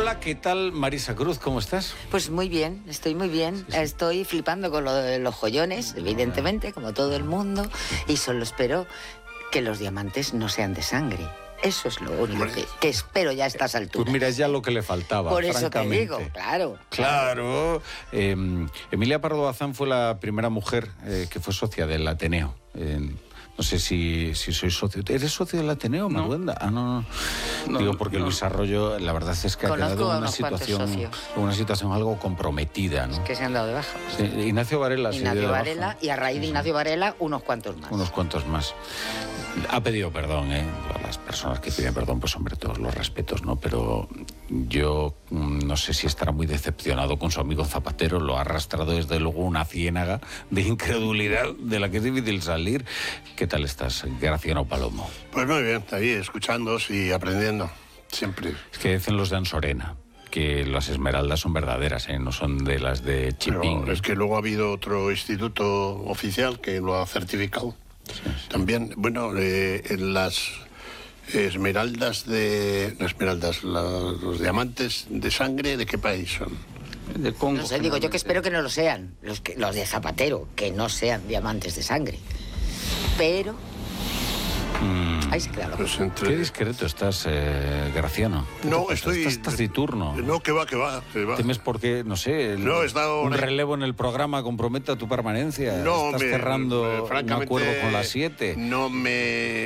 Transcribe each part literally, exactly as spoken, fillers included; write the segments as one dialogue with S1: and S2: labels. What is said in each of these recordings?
S1: Hola, ¿qué tal, Marisa Cruz? ¿Cómo estás?
S2: Pues muy bien, estoy muy bien. Sí, sí. Estoy flipando con lo de los joyones, evidentemente, como todo el mundo, y solo espero que los diamantes no sean de sangre. Eso es lo único que, que espero ya a estas alturas.
S1: Pues mira, es ya lo que le faltaba,
S2: Por eso
S1: francamente.
S2: te digo, claro.
S1: Claro. Eh, Emilia Pardo Bazán fue la primera mujer eh, que fue socia del Ateneo. Eh, no sé si, si soy socio. ¿Eres socio del Ateneo, no. Maruenda? Ah, no, no. no Digo, porque no. Luis Arroyo, la verdad es que ha
S2: Conozco
S1: quedado en una situación, una situación algo comprometida, ¿no?
S2: Es que se han dado de baja.
S1: Sí, Ignacio Varela.
S2: Ignacio
S1: se dio
S2: Varela,
S1: de baja.
S2: Y a raíz de Ignacio Varela, unos cuantos más.
S1: Unos cuantos más. Ha pedido perdón, ¿eh? Las personas que piden perdón, pues hombre, todos los respetos, ¿no? Pero yo no sé si estará muy decepcionado con su amigo Zapatero, lo ha arrastrado desde luego una ciénaga de incredulidad de la que es difícil salir. ¿Qué tal estás, Graciano Palomo?
S3: Pues muy bien, ahí escuchándos y aprendiendo, siempre.
S1: Es que dicen los de Ansorena que las esmeraldas son verdaderas, ¿eh? No son de las de Chipín.
S3: Pero es que luego ha habido otro instituto oficial que lo ha certificado. Sí, sí. También, bueno, eh, en las esmeraldas de... No, esmeraldas, la, los diamantes de sangre, ¿de qué país son?
S2: De Congo. No sé, digo yo que espero que no lo sean, los, que, los de Zapatero, que no sean diamantes de sangre. Pero... Mm. Ahí se queda
S1: pues entre... Qué discreto estás, eh, Graciano.
S3: No, estoy...
S1: Estás taciturno.
S3: No, que va, que va, que va.
S1: ¿Temes porque, no sé, el,
S3: no, he estado
S1: un
S3: una...
S1: relevo en el programa comprometa tu permanencia?
S3: No,
S1: ¿Estás
S3: me,
S1: cerrando
S3: me,
S1: un acuerdo con las siete?
S3: No me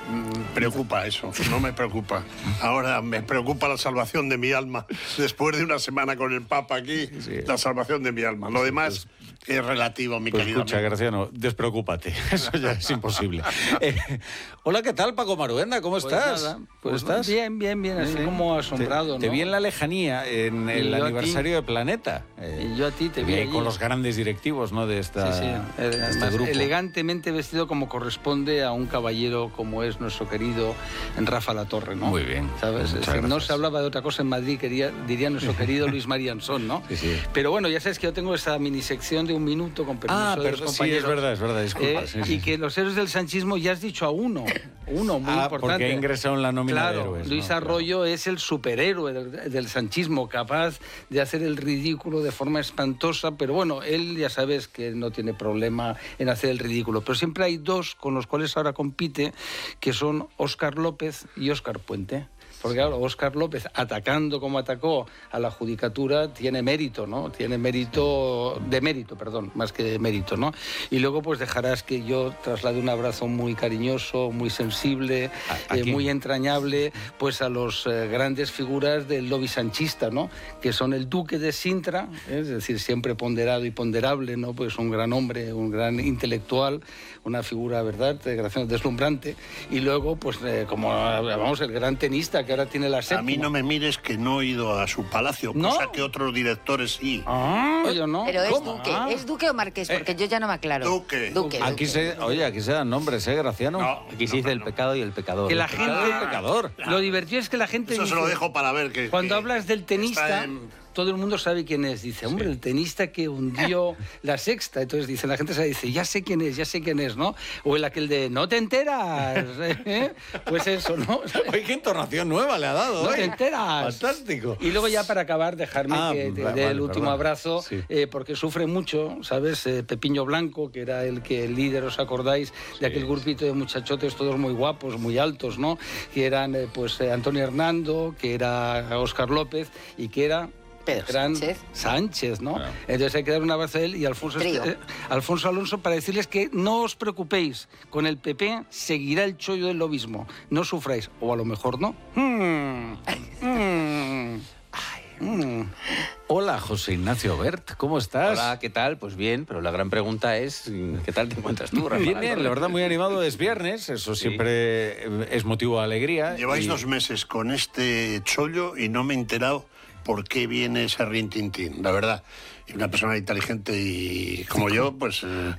S3: preocupa eso, no me preocupa. Ahora me preocupa la salvación de mi alma. Después de una semana con el Papa aquí, sí, sí. La salvación de mi alma. Lo demás... Pues... Es relativo, mi
S1: pues
S3: querido
S1: escucha,
S3: amigo.
S1: Graciano, despreocúpate. Eso ya es imposible. Eh, hola, ¿qué tal, Paco Maruenda? ¿Cómo
S4: pues
S1: estás?
S4: Nada,
S1: ¿Cómo
S4: pues
S1: estás?
S4: Bien, bien, bien. Así bien. Como asombrado,
S1: te,
S4: ¿no?
S1: Te vi en la lejanía, en el
S4: yo
S1: aniversario de Planeta.
S4: Eh, y yo a ti te, te vi
S1: ahí
S4: allí.
S1: Con los grandes directivos, ¿no? De esta,
S4: sí, sí. Eh,
S1: de este grupo.
S4: Elegantemente vestido como corresponde a un caballero como es nuestro querido Rafa Latorre, ¿no?
S1: Muy bien.
S4: ¿Sabes? Es decir, no se hablaba de otra cosa en Madrid, quería, diría nuestro querido Luis Mariansón, ¿no?
S1: Sí, sí.
S4: Pero bueno, ya sabes que yo tengo esa minisección de un minuto con permiso
S1: ah,
S4: de
S1: pero
S4: los compañeros.
S1: Sí, es verdad, es verdad, disculpa.
S4: Eh,
S1: sí,
S4: y
S1: sí.
S4: que los héroes del sanchismo ya has dicho a uno, uno muy
S1: ah,
S4: importante.
S1: porque ha ingresado en la nómina
S4: claro,
S1: de héroes.
S4: Luis
S1: ¿no?
S4: Arroyo
S1: claro.
S4: es el superhéroe del, del sanchismo, capaz de hacer el ridículo de forma espantosa, pero bueno, él ya sabes que no tiene problema en hacer el ridículo. Pero siempre hay dos con los cuales ahora compite, que son Óscar López y Óscar Puente. Porque claro, Óscar López, atacando como atacó a la judicatura, tiene mérito, ¿no? Tiene mérito, de mérito, perdón, más que de mérito, ¿no? Y luego pues dejarás que yo traslade un abrazo muy cariñoso, muy sensible, eh, muy entrañable, pues a los eh, grandes figuras del lobby sanchista, ¿no? Que son el duque de Sintra, ¿eh? Es decir, siempre ponderado y ponderable, ¿no? Pues un gran hombre, un gran intelectual, una figura, ¿verdad?, deslumbrante. Y luego, pues, eh, como, vamos, el gran tenista que ahora tiene la séptima.
S3: A mí no me mires que no he ido a su palacio, ¿no? Cosa que otros directores sí.
S4: Ah, yo no.
S2: Pero es
S4: ¿Cómo?
S2: duque,
S4: Ah.
S2: ¿es duque o marqués? Porque eh, yo ya no me aclaro.
S3: Duque.
S2: Duque,
S1: aquí
S2: duque.
S1: Se, oye, aquí se dan nombres, ¿eh, Graciano?
S3: No,
S5: aquí se dice
S3: no,
S5: el
S3: no.
S5: pecado y el pecador.
S4: Que la
S5: el
S4: gente...
S1: Ah, el pecador.
S4: Lo divertido es que la gente
S3: Eso
S4: dice,
S3: se lo dejo para ver que...
S4: Cuando
S3: que
S4: hablas del tenista...
S3: en...
S4: todo el mundo sabe quién es. Dice, hombre, sí. el tenista que hundió la sexta. Entonces dice, la gente se dice, ya sé quién es, ya sé quién es, ¿no? O el aquel de, no te enteras. ¿Eh? Pues eso, ¿no?
S1: Oye, qué entonación nueva le ha dado.
S4: No
S1: ¿eh?
S4: te enteras.
S1: Fantástico.
S4: Y luego ya para acabar, dejarme
S1: ah,
S4: que te
S1: vale,
S4: dé el último
S1: perdón.
S4: abrazo,
S1: sí.
S4: eh, porque sufre mucho, ¿sabes? Eh, Pepiño Blanco, que era el que el líder, ¿os acordáis? De
S1: sí.
S4: aquel grupito de muchachotes, todos muy guapos, muy altos, ¿no? Que eran, eh, pues, eh, Antonio Hernando, que era Óscar López, y que era...
S2: Pedro
S4: Gran
S2: Sánchez.
S4: Sánchez, ¿no?
S1: Claro.
S4: Entonces hay que dar un abrazo a él y a Alfonso, eh, Alfonso Alonso para decirles que no os preocupéis, con el P P seguirá el chollo del lobismo, no sufráis, o a lo mejor no. Mm. Mm.
S1: Mm. Hola, José Ignacio Bert, ¿cómo estás?
S5: Hola, ¿qué tal? Pues bien, pero la gran pregunta es, ¿qué tal te encuentras tú, Rafa?
S1: Bien, bien, la verdad muy animado, es viernes, eso sí. Siempre es motivo de alegría.
S3: Lleváis
S1: y...
S3: dos meses con este chollo y no me he enterado por qué viene ese rintintín, la verdad. Y una persona inteligente y como yo, pues... Eh,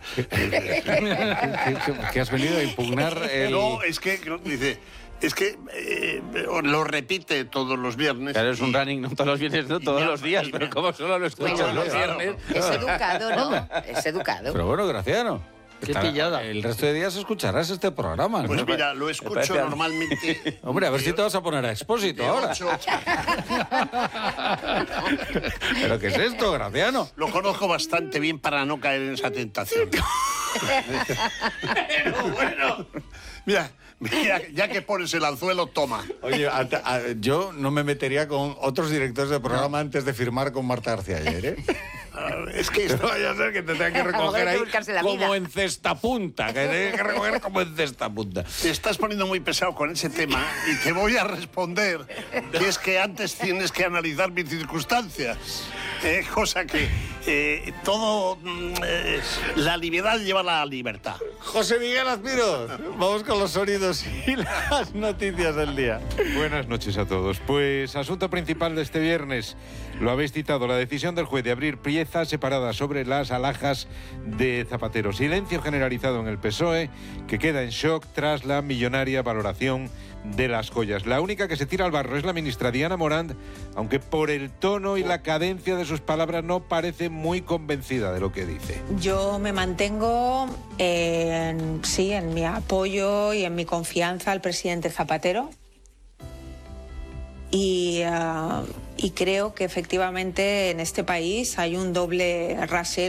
S1: eh, ¿Que has venido a impugnar el...
S3: No, es que, dice... Es que eh, lo repite todos los viernes.
S5: Claro, es un y, running, no todos los viernes, no todos los días, pero como solo lo escuchas
S2: bueno,
S5: los
S2: claro,
S5: viernes...
S2: Es educado, ¿no? Es educado.
S1: Pero bueno, Graciano.
S4: Qué pillada.
S1: El resto de días escucharás este programa. ¿No?
S3: Pues mira, lo escucho normalmente.
S1: Hombre, a ver si te vas a poner a Expósito
S3: de
S1: ahora.
S3: ocho.
S1: ¿Pero qué es esto, Graciano?
S3: Lo conozco bastante bien para no caer en esa tentación. Pero bueno, mira, mira, ya que pones el anzuelo, toma.
S1: Oye, a- a- yo no me metería con otros directores de programa antes de firmar con Marta García ayer, ¿eh?
S3: Es que
S1: No vaya a ser que te tenga que
S2: A lo mejor
S1: recoger
S2: hay que
S1: ahí
S2: buscarse la
S1: como
S2: vida.
S1: en cesta punta, que tenga que recoger como en cesta punta.
S3: te estás poniendo muy pesado con ese tema y te voy a responder que es que antes tienes que analizar mis circunstancias. Eh, cosa que eh, todo... mm, eh, la libertad lleva a la libertad.
S1: José Miguel Azpiroz, vamos con los sonidos y las noticias del día.
S6: Buenas noches a todos. Pues asunto principal de este viernes, lo habéis citado, la decisión del juez de abrir piezas separadas sobre las alhajas de Zapatero. Silencio generalizado en el P S O E, que queda en shock tras la millonaria valoración de las joyas. La única que se tira al barro es la ministra Diana Morant, aunque por el tono y la cadencia de sus palabras no parece muy convencida de lo que dice.
S7: Yo me mantengo en, sí, en mi apoyo y en mi confianza al presidente Zapatero y, uh, y creo que efectivamente en este país hay un doble rasero.